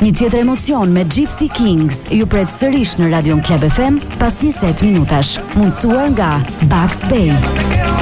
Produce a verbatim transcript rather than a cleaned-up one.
Një tjetër emocion me Gypsy Kings ju pret sërish në Radion Club F M pas njëzet minutash, mundësuar nga Bugs Bay.